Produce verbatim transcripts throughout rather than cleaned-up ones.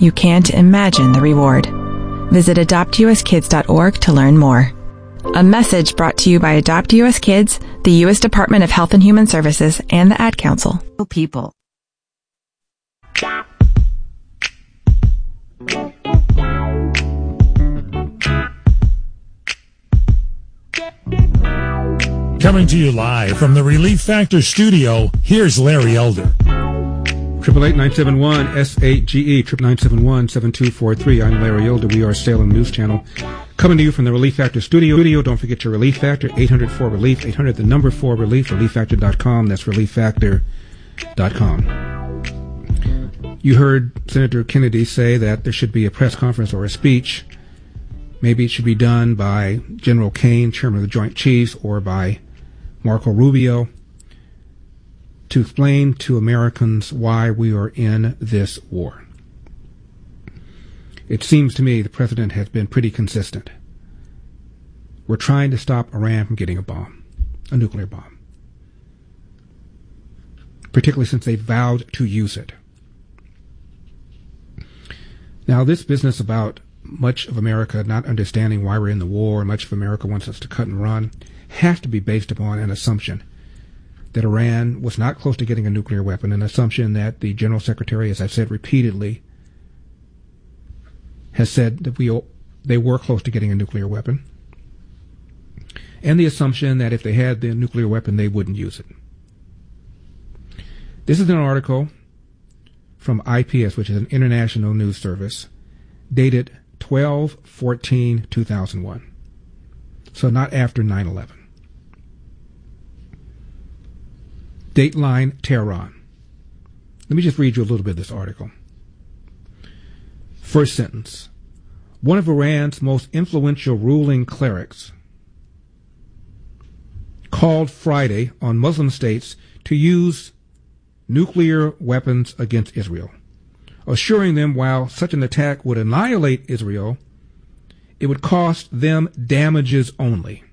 you can't imagine the reward. Visit adopt u s kids dot org to learn more. A message brought to you by Adopt U S Kids, the U S Department of Health and Human Services, and the Ad Council. People. Coming to you live from the Relief Factor studio, here's Larry Elder. Triple eight nine seven one S eight G E triple nine seven one seven two four three. I'm Larry Elder. We are Salem News Channel, coming to you from the Relief Factor studio. Studio. Don't forget your Relief Factor. Eight hundred four relief. Eight hundred the number four relief. relief factor dot com. That's relief factor dot com. You heard Senator Kennedy say that there should be a press conference or a speech. Maybe it should be done by General Kane, Chairman of the Joint Chiefs, or by Marco Rubio, to explain to Americans why we are in this war. It seems to me the president has been pretty consistent. We're trying to stop Iran from getting a bomb, a nuclear bomb, particularly since they vowed to use it. Now, this business about much of America not understanding why we're in the war, much of America wants us to cut and run, has to be based upon an assumption that Iran was not close to getting a nuclear weapon, an assumption that the General Secretary, as I've said repeatedly, has said that we they were close to getting a nuclear weapon, and the assumption that if they had the nuclear weapon, they wouldn't use it. This is an article from I P S, which is an international news service, dated twelve fourteen two thousand one, so not after nine eleven. Dateline Tehran. Let me just read you a little bit of this article. First sentence. One of Iran's most influential ruling clerics called Friday on Muslim states to use nuclear weapons against Israel, assuring them while such an attack would annihilate Israel, it would cost them damages only.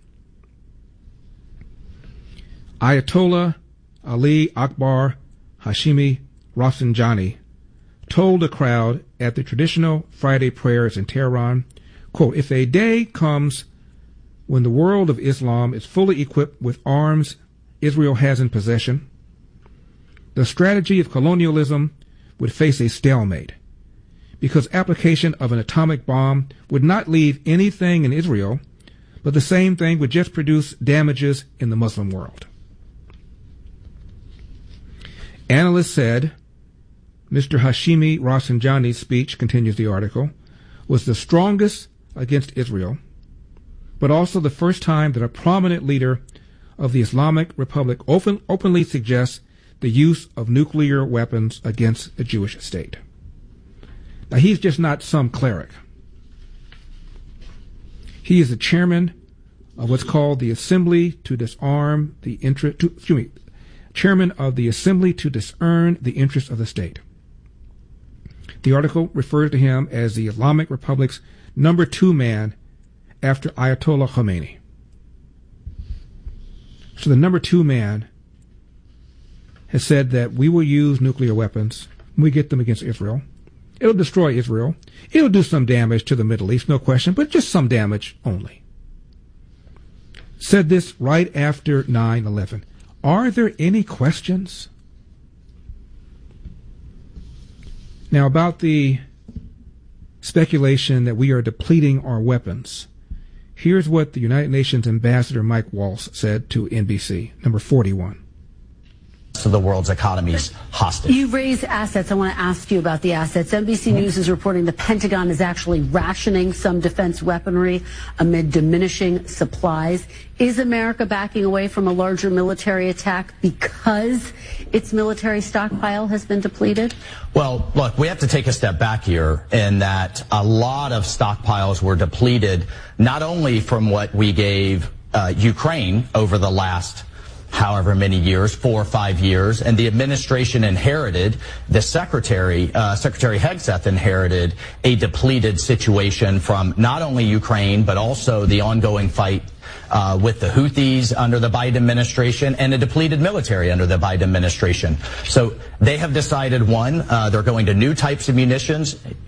Ayatollah Ali Akbar Hashemi Rafsanjani told a crowd at the traditional Friday prayers in Tehran, quote, if a day comes when the world of Islam is fully equipped with arms Israel has in possession, the strategy of colonialism would face a stalemate, because application of an atomic bomb would not leave anything in Israel, but the same thing would just produce damages in the Muslim world. Analysts said Mister Hashemi Rafsanjani's speech, continues the article, was the strongest against Israel, but also the first time that a prominent leader of the Islamic Republic open, openly suggests the use of nuclear weapons against the Jewish state. Now, he's just not some cleric. He is the chairman of what's called the Assembly to Disarm the Interest, to, excuse me, chairman of the Assembly to Discern the Interests of the State. The article refers to him as the Islamic Republic's number two man after Ayatollah Khomeini. So the number two man has said that we will use nuclear weapons when we get them against Israel. It'll destroy Israel. It'll do some damage to the Middle East, no question, but just some damage only. Said this right after nine eleven. Are there any questions? Now, about the speculation that we are depleting our weapons, here's what the United Nations Ambassador Mike Waltz said to N B C, number forty-one. To the world's economies hostage. You raise assets. I want to ask you about the assets. N B C News is reporting the Pentagon is actually rationing some defense weaponry amid diminishing supplies. Is America backing away from a larger military attack because its military stockpile has been depleted? Well, look, we have to take a step back here in that a lot of stockpiles were depleted, not only from what we gave uh, Ukraine over the last however many years, four or five years, and the administration inherited, the secretary, uh, Secretary Hegseth inherited a depleted situation from not only Ukraine, but also the ongoing fight uh, with the Houthis under the Biden administration and a depleted military under the Biden administration. So they have decided, one, uh, they're going to new types of munitions.